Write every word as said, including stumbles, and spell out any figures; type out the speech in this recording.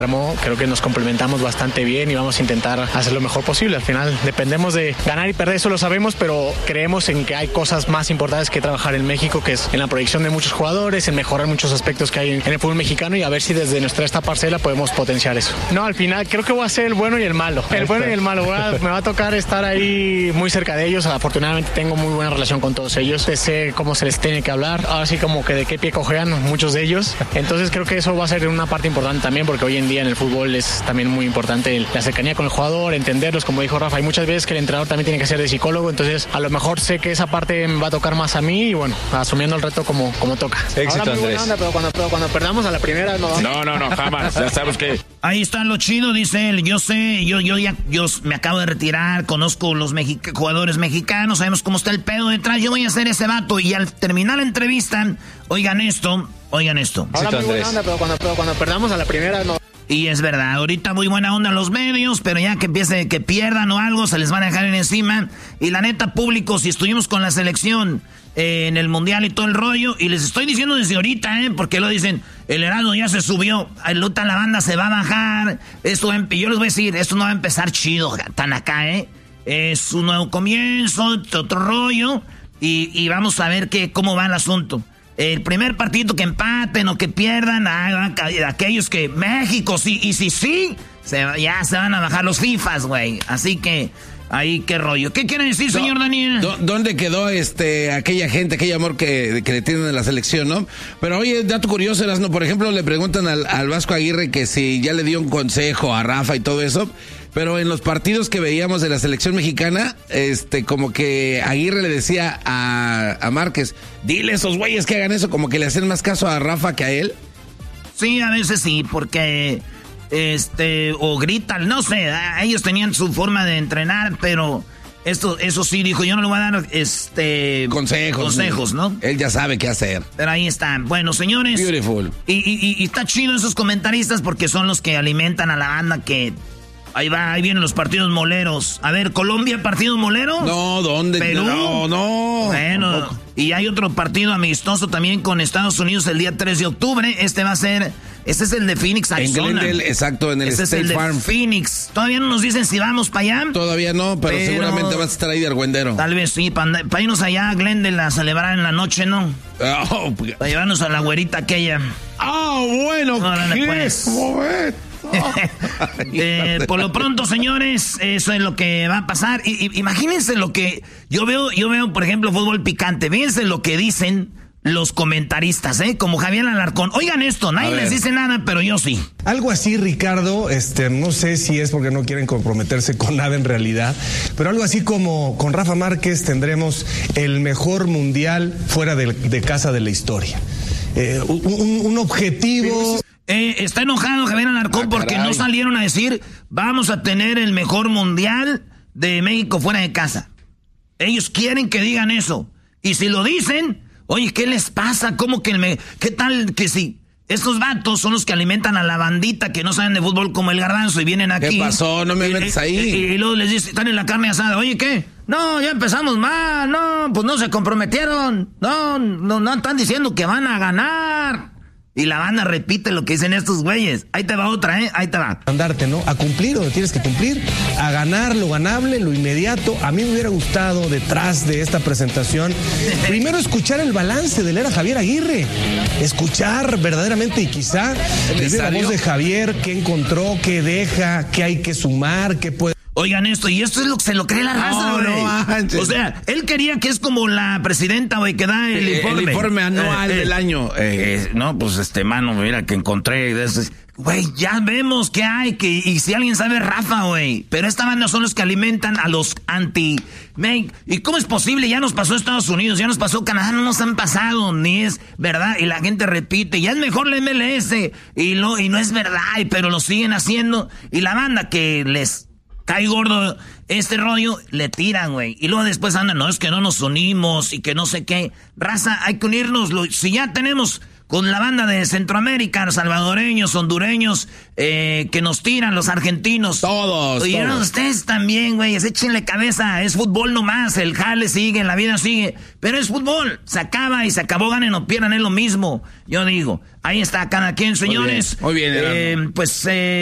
Creo que nos complementamos bastante bien y vamos a intentar hacer lo mejor posible. Al final dependemos de ganar y perder, eso lo sabemos, pero creemos en que hay cosas más importantes que trabajar en México, que es en la proyección de muchos jugadores, en mejorar muchos aspectos que hay en el fútbol mexicano y a ver si desde nuestra esta parcela podemos potenciar eso. No, al final creo que voy a ser el bueno y el malo. El bueno y el malo. Voy a, me va a tocar estar ahí muy cerca de ellos. Afortunadamente tengo muy buena relación con todos ellos. Sé cómo se les tiene que hablar. Ahora sí como que de qué pie cojean muchos de ellos. Entonces creo que eso va a ser una parte importante también, porque hoy en día en el fútbol es también muy importante la cercanía con el jugador, entenderlos, como dijo Rafa. Hay muchas veces que el entrenador también tiene que ser de psicólogo, entonces a lo mejor sé que esa parte me va a tocar más a mí y bueno, asumiendo el reto como, como toca. Éxito, Ahora muy buena onda, pero cuando, pero cuando perdamos a la primera no. No, no, no, jamás. Ya sabes que... Ahí está lo chido, dice él. Yo sé, yo, yo ya yo me acabo de retirar, conozco los mexic- jugadores mexicanos, sabemos cómo está el pedo detrás. Yo voy a ser ese vato y al terminar la entrevista, oigan esto, oigan esto. Ahora muy buena onda, pero cuando, pero cuando perdamos a la primera no. Y es verdad, ahorita muy buena onda los medios, pero ya que empiece, que pierdan o algo, se les van a dejar en encima. Y la neta, público, si estuvimos con la selección eh, en el Mundial y todo el rollo, y les estoy diciendo desde ahorita, eh, porque lo dicen, el Heraldo ya se subió, el Luta la banda se va a bajar, esto va a empe- yo les voy a decir, esto no va a empezar chido, tan acá, eh. Es un nuevo comienzo, otro rollo, y, y vamos a ver que, cómo va el asunto. El primer partido que empaten o que pierdan, ah, aquellos que México sí, y si sí, se, ya se van a bajar los FIFAs, güey. Así que, ahí qué rollo. ¿Qué quiere decir, señor Do, Daniel? Do, ¿Dónde quedó este aquella gente, aquel amor que, que le tienen en la selección, no? Pero oye, dato curioso, Erasmo, por ejemplo, le preguntan al, al Vasco Aguirre que si ya le dio un consejo a Rafa y todo eso. Pero en los partidos que veíamos de la selección mexicana, este, como que Aguirre le decía a, a Márquez, dile a esos güeyes que hagan eso, como que le hacen más caso a Rafa que a él. Sí, a veces sí, porque, este, o gritan, no sé, ellos tenían su forma de entrenar, pero esto, eso sí, dijo, yo no le voy a dar, este... Consejos. Consejos, ¿no? Él ya sabe qué hacer. Pero ahí están. Bueno, señores. Beautiful. Y, y, y está chido esos comentaristas porque son los que alimentan a la banda que... Ahí va, ahí vienen los partidos moleros. A ver, ¿Colombia partido molero? No, ¿dónde? ¿Perú? No, no. Bueno, tampoco. Y hay otro partido amistoso también con Estados Unidos el día tres de octubre. Este va a ser, este es el de Phoenix, Arizona. En Glendale, exacto, en el este State es el Farm. de Phoenix. Todavía no nos dicen si vamos para allá. Todavía no, pero, pero seguramente vas a estar ahí de argüendero. Tal vez sí, para pa irnos allá a Glendale a celebrar en la noche, ¿no? Oh, para llevarnos a la güerita aquella. Ah, oh, bueno, no, ¿qué? Pues. eh, por lo pronto, señores, eso es lo que va a pasar. Y, y, imagínense lo que yo veo, yo veo, por ejemplo, fútbol picante. Fíjense lo que dicen los comentaristas, ¿eh? Como Javier Alarcón. Oigan esto, nadie les dice nada, pero yo sí. Algo así, Ricardo, este, no sé si es porque no quieren comprometerse con nada en realidad, pero algo así como con Rafa Márquez tendremos el mejor mundial fuera de, de casa de la historia. Eh, un, un objetivo... Eh, está enojado Javier Alarcón ah, porque no salieron a decir vamos a tener el mejor mundial de México fuera de casa. Ellos quieren que digan eso. Y si lo dicen, oye, ¿qué les pasa? ¿Cómo que el me... ¿Qué tal que sí? Estos vatos son los que alimentan a la bandita que no saben de fútbol como el Garbanzo y vienen aquí. ¿Qué pasó? No me y, metes ahí. Y, y luego les dicen, están en la carne asada. Oye, ¿qué? No, ya empezamos mal. No, pues no se comprometieron. No, no, no están diciendo que van a ganar. Y la banda repite lo que dicen estos güeyes. Ahí te va otra, ¿eh? Ahí te va. Andarte, ¿no? A cumplir donde tienes que cumplir, a ganar lo ganable, lo inmediato. A mí me hubiera gustado, detrás de esta presentación, primero escuchar el balance de la era Javier Aguirre. Escuchar verdaderamente y quizá desde la voz de Javier, qué encontró, qué deja, qué hay que sumar, qué puede... Oigan esto, y esto es lo que se lo cree la raza, güey. No, no, o sea, él quería que es como la presidenta, güey, que da el eh, informe. El informe anual eh, del eh, año. Eh, eh, no, pues este, mano, mira, que encontré. Güey, ya vemos qué hay, que, y si alguien sabe, Rafa, güey. Pero esta banda son los que alimentan a los anti... ¿Y cómo es posible? Ya nos pasó Estados Unidos, ya nos pasó Canadá, no nos han pasado, ni es verdad. Y la gente repite, ya es mejor la M L S. Y, lo, y no es verdad, pero lo siguen haciendo. Y la banda que les... cae gordo este rollo, le tiran, güey. Y luego después andan, no, es que no nos unimos y que no sé qué. Raza, hay que unirnos. Si ya tenemos con la banda de Centroamérica, los salvadoreños, hondureños, eh, que nos tiran, los argentinos. Todos, Oye, todos. ustedes también, güey, échenle cabeza, es fútbol nomás, el jale sigue, la vida sigue, pero es fútbol, se acaba y se acabó, ganen o pierdan, es lo mismo, yo digo. Ahí está cada quien, señores. Muy bien, muy bien, eh, pues, eh...